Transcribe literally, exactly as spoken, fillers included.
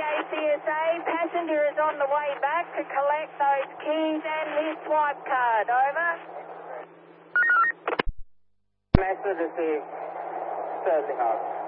A C S A. Passenger is on the way back to collect those keys and his swipe card. Over. Master received. Serving out.